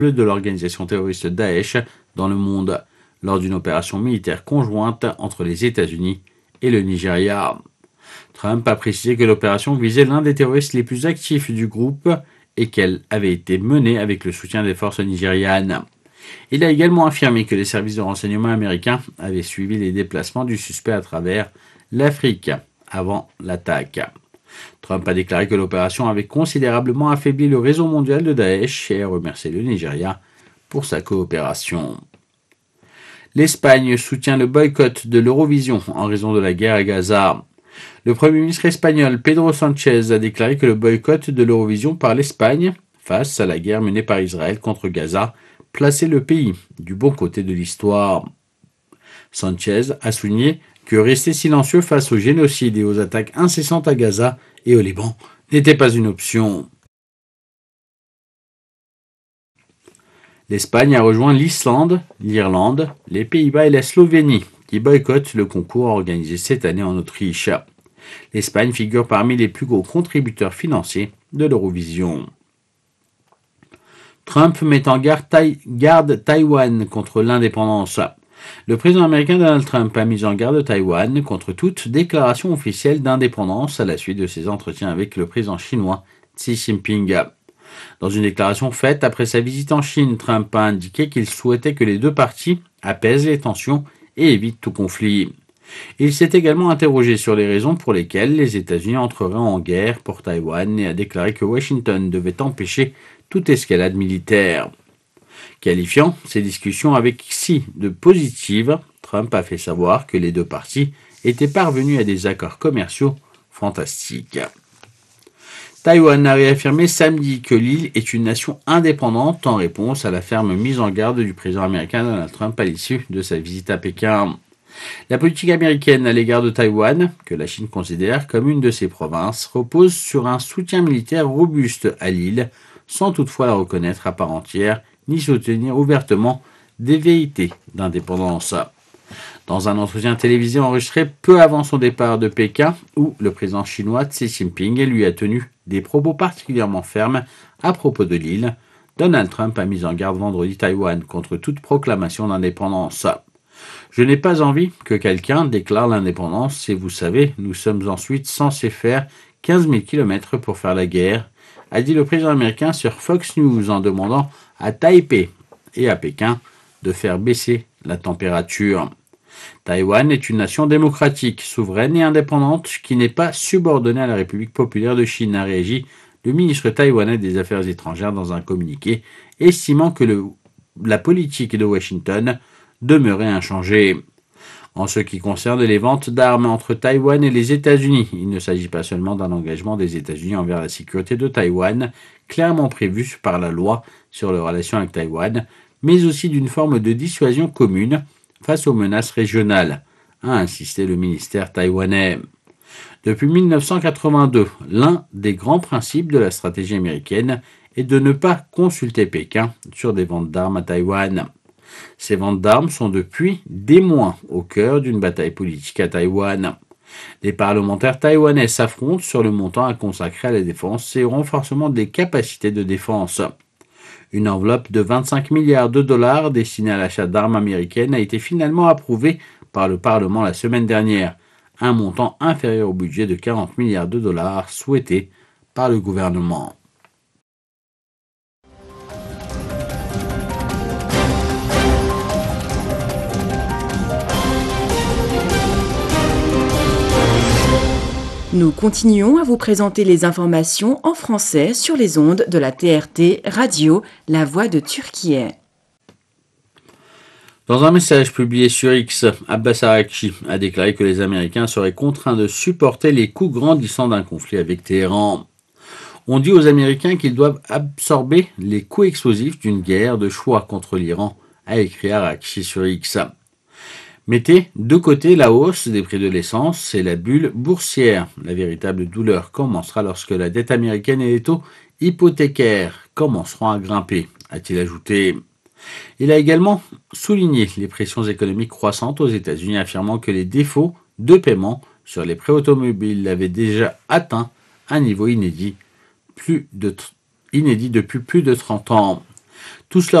de l'organisation terroriste Daesh dans le monde, lors d'une opération militaire conjointe entre les États-Unis et le Nigeria. Trump a précisé que l'opération visait l'un des terroristes les plus actifs du groupe et qu'elle avait été menée avec le soutien des forces nigérianes. Il a également affirmé que les services de renseignement américains avaient suivi les déplacements du suspect à travers l'Afrique avant l'attaque. Trump a déclaré que l'opération avait considérablement affaibli le réseau mondial de Daesh et a remercié le Nigeria pour sa coopération. L'Espagne soutient le boycott de l'Eurovision en raison de la guerre à Gaza. Le Premier ministre espagnol Pedro Sánchez a déclaré que le boycott de l'Eurovision par l'Espagne, face à la guerre menée par Israël contre Gaza, plaçait le pays du bon côté de l'histoire. Sánchez a souligné que rester silencieux face au génocide et aux attaques incessantes à Gaza et au Liban n'était pas une option. L'Espagne a rejoint l'Islande, l'Irlande, les Pays-Bas et la Slovénie, qui boycottent le concours organisé cette année en Autriche. L'Espagne figure parmi les plus gros contributeurs financiers de l'Eurovision. Trump met en garde Taïwan contre l'indépendance. Le président américain Donald Trump a mis en garde Taïwan contre toute déclaration officielle d'indépendance à la suite de ses entretiens avec le président chinois Xi Jinping. Dans une déclaration faite après sa visite en Chine, Trump a indiqué qu'il souhaitait que les deux parties apaisent les tensions et évitent tout conflit. Il s'est également interrogé sur les raisons pour lesquelles les États-Unis entreraient en guerre pour Taïwan et a déclaré que Washington devait empêcher toute escalade militaire. Qualifiant ces discussions avec Xi de positives, Trump a fait savoir que les deux parties étaient parvenues à des accords commerciaux fantastiques. Taïwan a réaffirmé samedi que l'île est une nation indépendante en réponse à la ferme mise en garde du président américain Donald Trump à l'issue de sa visite à Pékin. La politique américaine à l'égard de Taïwan, que la Chine considère comme une de ses provinces, repose sur un soutien militaire robuste à l'île, sans toutefois la reconnaître à part entière, ni soutenir ouvertement des velléités d'indépendance. Dans un entretien télévisé enregistré peu avant son départ de Pékin, où le président chinois Xi Jinping lui a tenu des propos particulièrement fermes à propos de l'île, Donald Trump a mis en garde vendredi Taïwan contre toute proclamation d'indépendance. Je n'ai pas envie que quelqu'un déclare l'indépendance et vous savez, nous sommes ensuite censés faire 15 000 km pour faire la guerre, a dit le président américain sur Fox News en demandant à Taipei et à Pékin de faire baisser la température. Taïwan est une nation démocratique, souveraine et indépendante qui n'est pas subordonnée à la République populaire de Chine, a réagi le ministre taïwanais des Affaires étrangères dans un communiqué, estimant que la politique de Washington demeurait inchangée. En ce qui concerne les ventes d'armes entre Taïwan et les États-Unis, il ne s'agit pas seulement d'un engagement des États-Unis envers la sécurité de Taïwan, clairement prévu par la loi sur les relations avec Taïwan, mais aussi d'une forme de dissuasion commune face aux menaces régionales, a insisté le ministère taïwanais. Depuis 1982, l'un des grands principes de la stratégie américaine est de ne pas consulter Pékin sur des ventes d'armes à Taïwan. Ces ventes d'armes sont depuis des mois au cœur d'une bataille politique à Taïwan. Les parlementaires taïwanais s'affrontent sur le montant à consacrer à la défense et au renforcement des capacités de défense. Une enveloppe de 25 milliards de dollars destinée à l'achat d'armes américaines a été finalement approuvée par le Parlement la semaine dernière, un montant inférieur au budget de 40 milliards de dollars souhaité par le gouvernement. Nous continuons à vous présenter les informations en français sur les ondes de la TRT Radio, La Voix de Turquie. Dans un message publié sur X, Abbas Araghchi a déclaré que les Américains seraient contraints de supporter les coûts grandissants d'un conflit avec Téhéran. On dit aux Américains qu'ils doivent absorber les coûts explosifs d'une guerre de choix contre l'Iran, a écrit Araghchi sur X. Mettez de côté la hausse des prix de l'essence et la bulle boursière. La véritable douleur commencera lorsque la dette américaine et les taux hypothécaires commenceront à grimper, a-t-il ajouté. Il a également souligné les pressions économiques croissantes aux États-Unis, affirmant que les défauts de paiement sur les prêts automobiles avaient déjà atteint un niveau inédit depuis plus de 30 ans. Tout cela